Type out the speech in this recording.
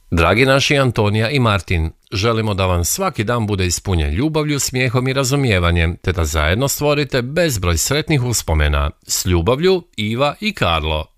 Dragi naši Antonija i Martin, želimo da vam svaki dan bude ispunjen ljubavlju, smijehom i razumijevanjem, te da zajedno stvorite bezbroj sretnih uspomena. S ljubavlju, Iva i Karlo.